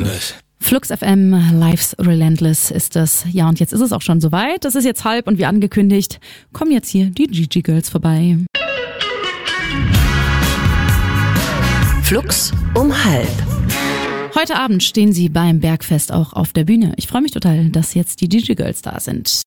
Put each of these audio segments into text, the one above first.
Relentless. Flux FM, Life's Relentless ist das. Ja, und jetzt ist es auch schon soweit. Das ist jetzt halb und wie angekündigt, kommen jetzt hier die Gigi Girls vorbei. Flux um halb. Heute Abend stehen sie beim Bergfest auch auf der Bühne. Ich freue mich total, dass jetzt die Gigi Girls da sind.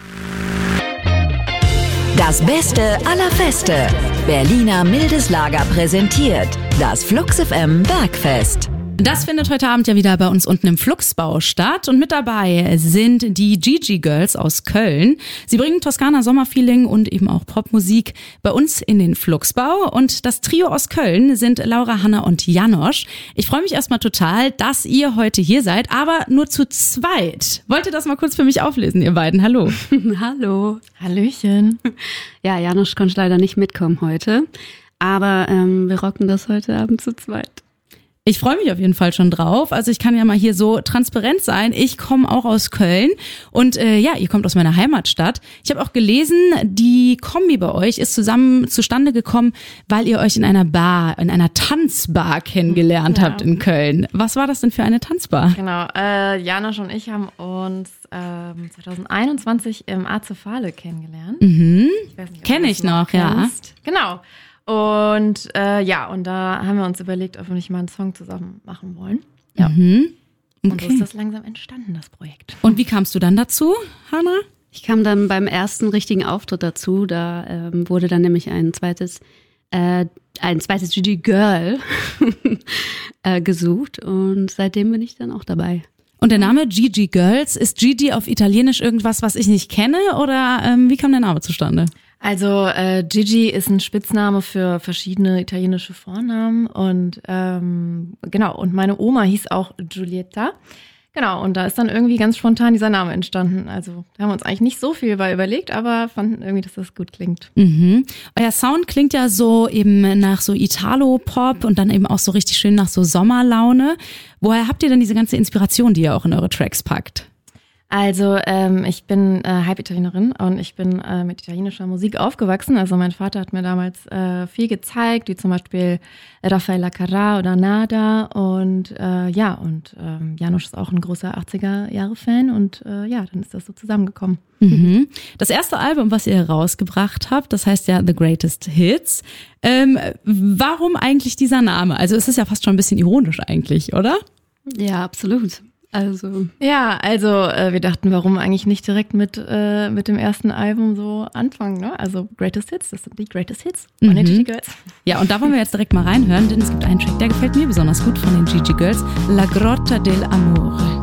Das Beste aller Feste. Berliner Mildes Lager präsentiert das Flux FM Bergfest. Das findet heute Abend ja wieder bei uns unten im Fluxbau statt und mit dabei sind die Gigi Girls aus Köln. Sie bringen Toskana Sommerfeeling und eben auch Popmusik bei uns in den Fluxbau und das Trio aus Köln sind Laura, Hanna und Janosch. Ich freue mich erstmal total, dass ihr heute hier seid, aber nur zu zweit. Wollt ihr das mal kurz für mich auflesen, ihr beiden? Hallo. Hallo. Hallöchen. Ja, Janosch konnte leider nicht mitkommen heute, aber wir rocken das heute Abend zu zweit. Ich freue mich auf jeden Fall schon drauf. Also ich kann ja mal hier so transparent sein. Ich komme auch aus Köln und ja, ihr kommt aus meiner Heimatstadt. Ich habe auch gelesen, die Kombi bei euch ist zustande gekommen, weil ihr euch in einer Bar, in einer Tanzbar kennengelernt habt in Köln. Was war das denn für eine Tanzbar? Genau, Janosch und ich haben uns 2021 im Azefale kennengelernt. Mhm. Kenne ich noch, ja. Genau. Und ja, und da haben wir uns überlegt, ob wir nicht mal einen Song zusammen machen wollen. Ja. Mhm. Okay. Und so ist das langsam entstanden, das Projekt. Und wie kamst du dann dazu, Hanna? Ich kam dann beim ersten richtigen Auftritt dazu. Da wurde dann nämlich ein zweites Gigi Girl gesucht und seitdem bin ich dann auch dabei. Und der Name Gigi Girls, ist Gigi auf Italienisch irgendwas, was ich nicht kenne oder wie kam der Name zustande? Also Gigi ist ein Spitzname für verschiedene italienische Vornamen und genau, und meine Oma hieß auch Giulietta. Genau, und da ist dann irgendwie ganz spontan dieser Name entstanden. Also da haben wir uns eigentlich nicht so viel bei überlegt, aber fanden irgendwie, dass das gut klingt. Mhm. Euer Sound klingt ja so eben nach so Italo-Pop und dann eben auch so richtig schön nach so Sommerlaune. Woher habt ihr denn diese ganze Inspiration, die ihr auch in eure Tracks packt? Also ich bin Halbitalienerin und ich bin mit italienischer Musik aufgewachsen. Also mein Vater hat mir damals viel gezeigt, wie zum Beispiel Raffaella Carrà oder Nada. Und Janosch ist auch ein großer 80er-Jahre-Fan und ja, dann ist das so zusammengekommen. Mhm. Das erste Album, was ihr herausgebracht habt, das heißt ja The Greatest Hits. Warum eigentlich dieser Name? Also es ist ja fast schon ein bisschen ironisch eigentlich, oder? Ja, absolut. Also wir dachten, warum eigentlich nicht direkt mit dem ersten Album so anfangen, ne? Also Greatest Hits, das sind die Greatest Hits von den Gigi Girls. Ja, und da wollen wir jetzt direkt mal reinhören, denn es gibt einen Track, der gefällt mir besonders gut von den Gigi Girls, La Grotta del Amore.